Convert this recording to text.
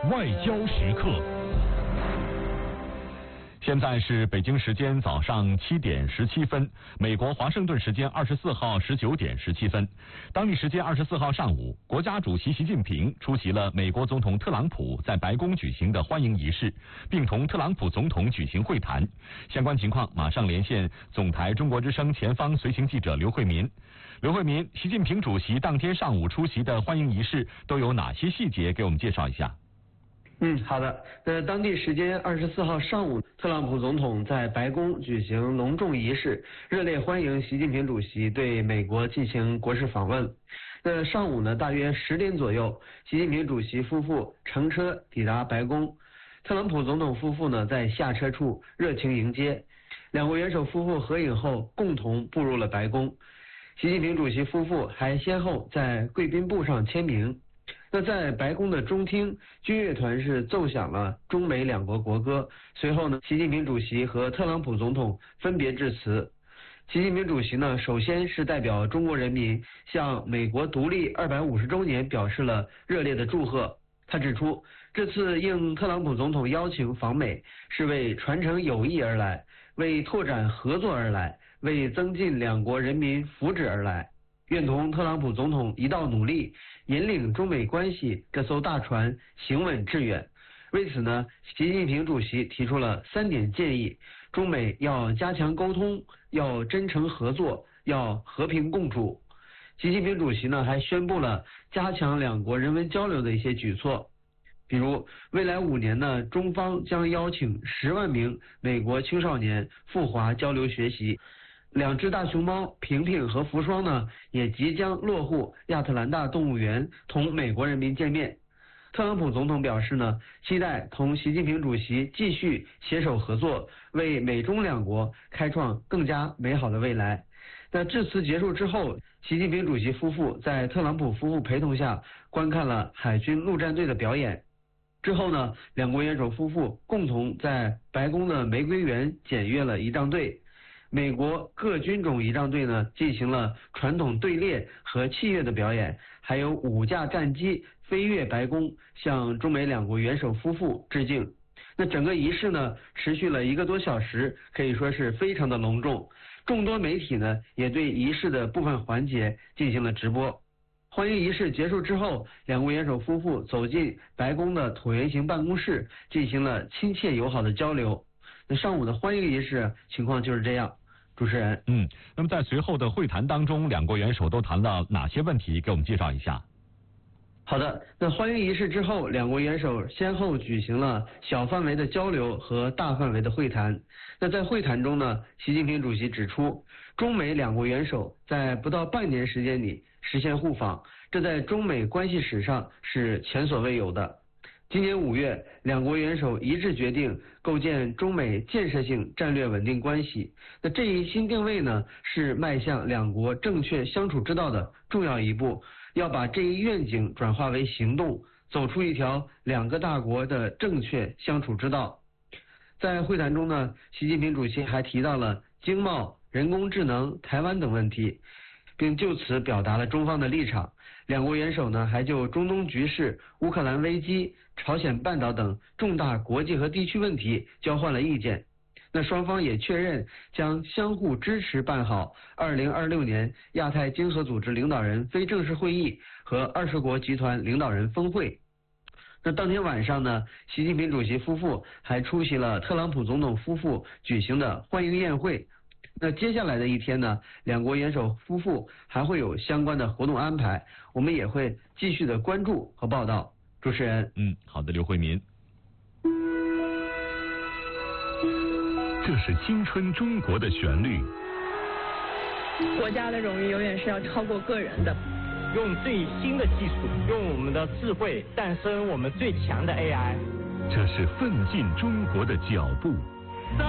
外交时刻。现在是北京时间早上7点17分，美国华盛顿时间24号19点17分，当地时间24号上午，国家主席习近平出席了美国总统特朗普在白宫举行的欢迎仪式，并同特朗普总统举行会谈。相关情况马上连线总台中国之声前方随行记者刘慧民。刘慧民，习近平主席当天上午出席的欢迎仪式都有哪些细节？给我们介绍一下。 好的。当地时间24号上午，特朗普总统在白宫举行隆重仪式，热烈欢迎习近平主席对美国进行国事访问。上午呢，大约10点左右，习近平主席夫妇乘车抵达白宫，特朗普总统夫妇呢在下车处热情迎接，两国元首夫妇合影后共同步入了白宫。习近平主席夫妇还先后在贵宾簿上签名。在白宫的中厅，军乐团是奏响了中美两国国歌。随后呢，习近平主席和特朗普总统分别致辞。习近平主席呢，首先是代表中国人民向美国独立250周年表示了热烈的祝贺。他指出，这次应特朗普总统邀请访美，是为传承友谊而来，为拓展合作而来，为增进两国人民福祉而来。愿同特朗普总统一道努力，引领中美关系这艘大船行稳致远。为此呢，习近平主席提出了3点建议：中美要加强沟通，要真诚合作，要和平共处。习近平主席呢还宣布了加强两国人文交流的一些举措，比如未来5年呢，中方将邀请10万名美国青少年赴华交流学习。2只大熊猫平平和福双呢，也即将落户亚特兰大动物园，同美国人民见面。特朗普总统表示呢，期待同习近平主席继续携手合作，为美中两国开创更加美好的未来。致辞结束之后，习近平主席夫妇在特朗普夫妇陪同下观看了海军陆战队的表演。之后呢，两国元首夫妇共同在白宫的玫瑰园检阅了仪仗队。美国各军种仪仗队呢进行了传统队列和器乐的表演，还有5架战机飞越白宫，向中美两国元首夫妇致敬。整个仪式呢持续了1个多小时，可以说是非常的隆重。众多媒体呢也对仪式的部分环节进行了直播。欢迎仪式结束之后，两国元首夫妇走进白宫的椭圆形办公室，进行了亲切友好的交流。上午的欢迎仪式情况就是这样。主持人， 那么在随后的会谈当中，两国元首都谈到哪些问题？给我们介绍一下。 好的，欢迎仪式之后，两国元首先后举行了小范围的交流和大范围的会谈。在会谈中呢，习近平主席指出，中美两国元首在不到半年时间里实现互访，这在中美关系史上是前所未有的。今年5月，两国元首一致决定构建中美建设性战略稳定关系。这一新定位呢，是迈向两国正确相处之道的重要一步，要把这一愿景转化为行动，走出一条2个大国的正确相处之道。在会谈中呢，习近平主席还提到了经贸、人工智能、台湾等问题，并就此表达了中方的立场。两国元首呢还就中东局势、乌克兰危机、朝鲜半岛等重大国际和地区问题交换了意见。双方也确认将相互支持办好2026年亚太经合组织领导人非正式会议和20国集团领导人峰会。当天晚上呢，习近平主席夫妇还出席了特朗普总统夫妇举行的欢迎宴会。接下来的一天呢，两国元首夫妇还会有相关的活动安排，我们也会继续的关注和报道。主持人， 好的，刘慧民。这是青春中国的旋律。 国家的荣誉永远是要超过个人的。 用最新的技术，用我们的智慧，诞生我们最强的 AI。 这是奋进中国的脚步。